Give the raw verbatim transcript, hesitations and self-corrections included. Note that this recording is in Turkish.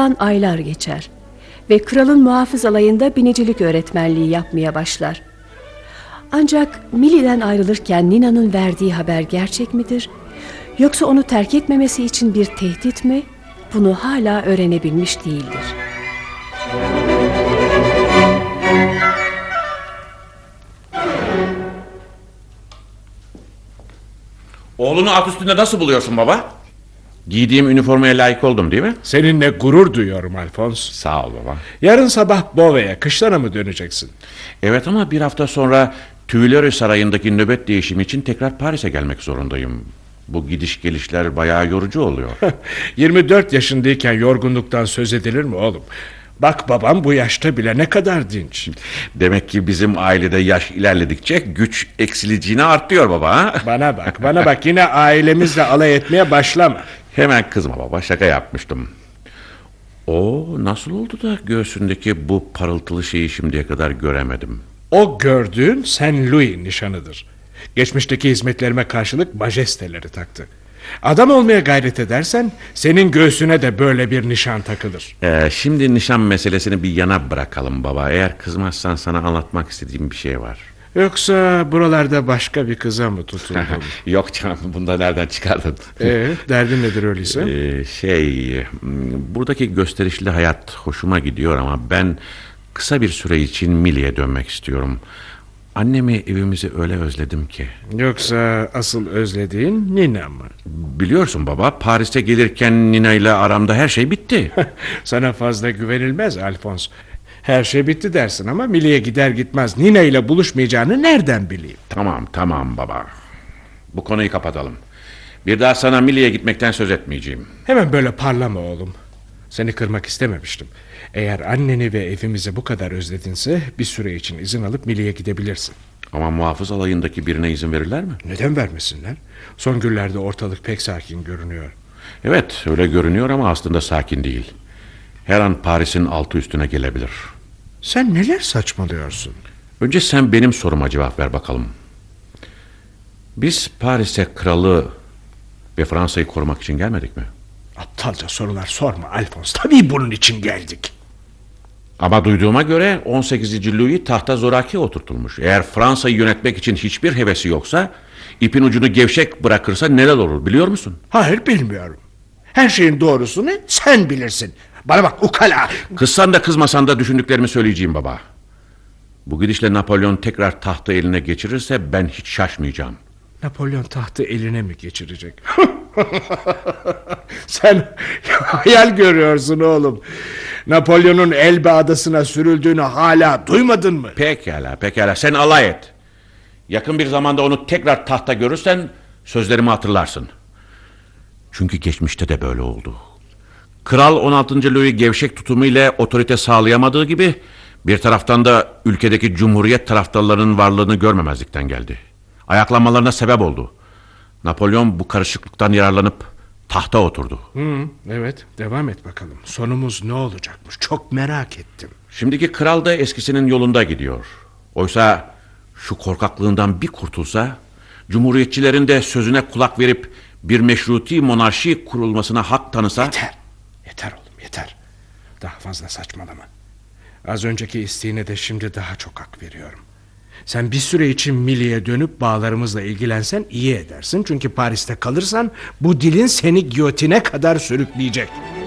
Aradan aylar geçer ve kralın muhafız alayında binicilik öğretmenliği yapmaya başlar. Ancak Millie'den ayrılırken Nina'nın verdiği haber gerçek midir? Yoksa onu terk etmemesi için bir tehdit mi? Bunu hala öğrenebilmiş değildir. Oğlunu at üstünde nasıl buluyorsun baba? Giydiğim üniformaya layık oldum değil mi? Seninle gurur duyuyorum Alphonse. Sağ ol baba. Yarın sabah Beauvai'ye, kışlana mı döneceksin? Evet ama bir hafta sonra Tuileries Sarayı'ndaki nöbet değişimi için tekrar Paris'e gelmek zorundayım. Bu gidiş gelişler bayağı yorucu oluyor. yirmi dört yaşındayken yorgunluktan söz edilir mi oğlum? Bak babam bu yaşta bile ne kadar dinç. Demek ki bizim ailede yaş ilerledikçe güç eksileceğini artıyor baba. Ha? Bana bak, bana bak, yine ailemizle alay etmeye başlama. Hemen kızma baba, şaka yapmıştım. O nasıl oldu da göğsündeki bu parıltılı şeyi şimdiye kadar göremedim? O gördüğün Saint Louis nişanıdır. Geçmişteki hizmetlerime karşılık majesteleri taktı. Adam olmaya gayret edersen senin göğsüne de böyle bir nişan takılır. Ee, şimdi nişan meselesini bir yana bırakalım baba. Eğer kızmazsan sana anlatmak istediğim bir şey var. Yoksa buralarda başka bir kıza mı tutuldun? Yok canım, bunu da nereden çıkardın? Ee, derdin nedir öyleyse? Ee, şey, buradaki gösterişli hayat hoşuma gidiyor ama ben kısa bir süre için Millie'ye dönmek istiyorum. Annemi, evimizi öyle özledim ki. Yoksa asıl özlediğin Nina mı? Biliyorsun baba, Paris'e gelirken Nina ile aramda her şey bitti. Sana fazla güvenilmez Alphonse. Her şey bitti dersin ama Millie'ye gider gitmez Nina ile buluşmayacağını nereden bileyim? Tamam tamam baba, bu konuyu kapatalım. Bir daha sana Millie'ye gitmekten söz etmeyeceğim. Hemen böyle parlama oğlum. Seni kırmak istememiştim. Eğer anneni ve evimizi bu kadar özledinse bir süre için izin alıp Millie'ye gidebilirsin. Ama muhafız alayındaki birine izin verirler mi? Neden vermesinler? Son günlerde ortalık pek sakin görünüyor. Evet, öyle görünüyor ama aslında sakin değil. Her an Paris'in altı üstüne gelebilir. Sen neler saçmalıyorsun? Önce sen benim soruma cevap ver bakalım. Biz Paris'e kralı ve Fransa'yı korumak için gelmedik mi? Aptalca sorular sorma Alphonse. Tabii bunun için geldik. Ama duyduğuma göre on sekizinci Louis tahta zoraki oturtulmuş. Eğer Fransa'yı yönetmek için hiçbir hevesi yoksa, ipin ucunu gevşek bırakırsa neler olur biliyor musun? Hayır, bilmiyorum. Her şeyin doğrusunu sen bilirsin. Bana bak ukala. Kızsan da kızmasan da düşündüklerimi söyleyeceğim baba. Bu gidişle Napolyon tekrar tahtı eline geçirirse ben hiç şaşmayacağım. Napolyon tahtı eline mi geçirecek? Sen hayal görüyorsun oğlum. Napolyon'un Elbe adasına sürüldüğünü hala duymadın mı? Pekala pekala, sen alay et. Yakın bir zamanda onu tekrar tahta görürsen sözlerimi hatırlarsın. Çünkü geçmişte de böyle oldu. Kral on altıncı Louis gevşek tutumu ile otorite sağlayamadığı gibi bir taraftan da ülkedeki cumhuriyet taraftarlarının varlığını görmemezlikten geldi. Ayaklanmalarına sebep oldu. Napolyon bu karışıklıktan yararlanıp tahta oturdu. Hı, evet, devam et bakalım. Sonumuz ne olacakmış? Çok merak ettim. Şimdiki kral da eskisinin yolunda gidiyor. Oysa şu korkaklığından bir kurtulsa, cumhuriyetçilerin de sözüne kulak verip bir meşruti monarşi kurulmasına hak tanısa... Yeter, yeter oğlum, yeter. Daha fazla saçmalama. Az önceki isteğine de şimdi daha çok hak veriyorum. Sen bir süre için Millie'ye dönüp bağlarımızla ilgilensen iyi edersin. Çünkü Paris'te kalırsan bu dilin seni giyotine kadar sürükleyecek.